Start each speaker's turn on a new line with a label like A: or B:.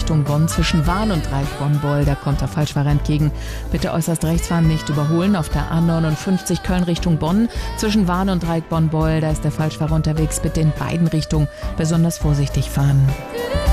A: Richtung Bonn zwischen Wahn und Dreieck Bonn-Beul. Da kommt der Falschfahrer entgegen. Bitte äußerst rechts fahren, nicht überholen. Auf der A59 Köln Richtung Bonn zwischen Wahn und Dreieck Bonn-Beul. Da ist der Falschfahrer unterwegs. Bitte in beiden Richtungen besonders vorsichtig fahren.